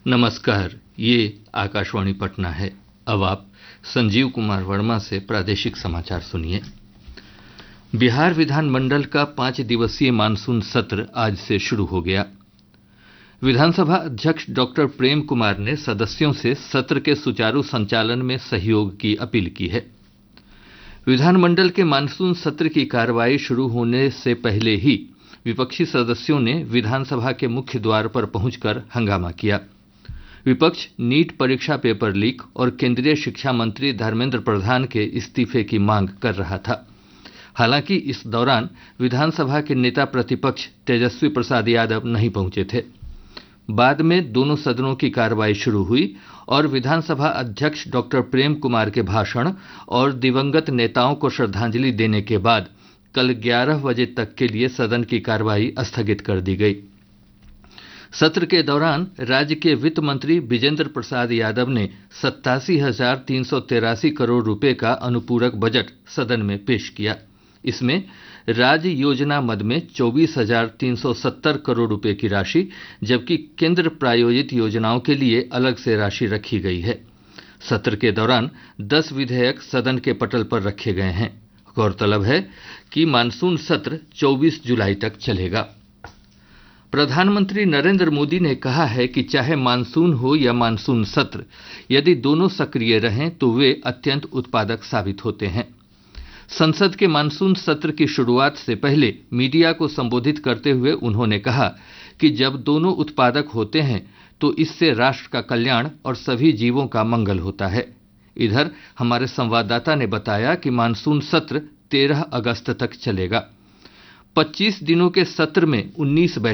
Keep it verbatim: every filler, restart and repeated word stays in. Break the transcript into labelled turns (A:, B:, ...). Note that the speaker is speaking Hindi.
A: नमस्कार, ये आकाशवाणी पटना है। अब आप संजीव कुमार वर्मा से प्रादेशिक समाचार सुनिए। बिहार विधानमंडल का पांच दिवसीय मानसून सत्र आज से शुरू हो गया। विधानसभा अध्यक्ष डॉक्टर प्रेम कुमार ने सदस्यों से सत्र के सुचारू संचालन में सहयोग की अपील की है। विधानमंडल के मानसून सत्र की कार्रवाई शुरू होने से पहले ही विपक्षी सदस्यों ने विधानसभा के मुख्य द्वार पर पहुंचकर हंगामा किया। विपक्ष नीट परीक्षा पेपर लीक और केंद्रीय शिक्षा मंत्री धर्मेंद्र प्रधान के इस्तीफे की मांग कर रहा था। हालांकि इस दौरान विधानसभा के नेता प्रतिपक्ष तेजस्वी प्रसाद यादव नहीं पहुंचे थे। बाद में दोनों सदनों की कार्रवाई शुरू हुई और विधानसभा अध्यक्ष डॉक्टर प्रेम कुमार के भाषण और दिवंगत नेताओं को श्रद्धांजलि देने के बाद कल ग्यारह बजे तक के लिए सदन की कार्रवाई स्थगित कर दी गई। सत्र के दौरान राज्य के वित्त मंत्री विजेंद्र प्रसाद यादव ने सत्तासी हजार तीन सौ तिरासी करोड़ रुपए का अनुपूरक बजट सदन में पेश किया। इसमें राज्य योजना मद में चौबीस हजार तीन सौ सत्तर करोड़ रुपए की राशि, जबकि केंद्र प्रायोजित योजनाओं के लिए अलग से राशि रखी गई है। सत्र के दौरान दस विधेयक सदन के पटल पर रखे गए हैं। गौरतलब है कि मानसून सत्र चौबीस जुलाई तक चलेगा। प्रधानमंत्री नरेंद्र मोदी ने कहा है कि चाहे मानसून हो या मानसून सत्र, यदि दोनों सक्रिय रहें तो वे अत्यंत उत्पादक साबित होते हैं। संसद के मानसून सत्र की शुरुआत से पहले मीडिया को संबोधित करते हुए उन्होंने कहा कि जब दोनों उत्पादक होते हैं तो इससे राष्ट्र का कल्याण और सभी जीवों का मंगल होता है। इधर हमारे संवाददाता ने बताया कि मानसून सत्र तेरह अगस्त तक चलेगा। पच्चीस दिनों के सत्र में उन्नीस बैठकें